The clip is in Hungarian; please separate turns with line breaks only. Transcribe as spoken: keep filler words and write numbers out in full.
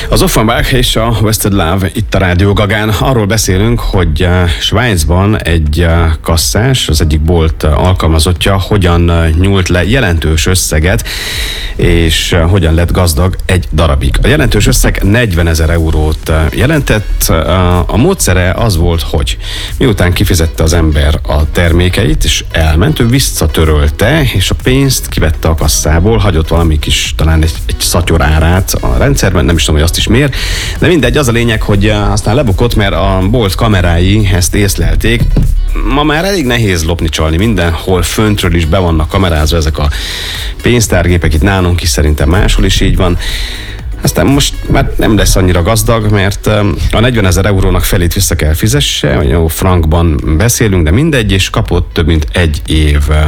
Az Offenbach és a Wasted Love itt a Rádió Gagán. Arról beszélünk, hogy Svájcban egy kasszás, az egyik bolt alkalmazottja hogyan nyúlt le jelentős összeget, és hogyan lett gazdag egy darabig. A jelentős összeg negyvenezer eurót jelentett. A módszere az volt, hogy miután kifizette az ember a termékeit, és elment, ő visszatörölte, és a pénzt kivette a kasszából, hagyott valami kis, talán egy, egy szatyor árát a rendszerben, nem is tudom, hogy azt is miért, de mindegy, az a lényeg, hogy aztán lebukott, mert a bolt kamerái ezt észlelték. Ma már elég nehéz lopni, csalni, mindenhol föntről is be vannak kamerázva ezek a pénztárgépek, itt nálunk is szerintem máshol is így van. Aztán most már nem lesz annyira gazdag, mert a negyvenezer eurónak felét vissza kell fizesse, vagy jó, frankban beszélünk, de mindegy, és kapott több mint egy év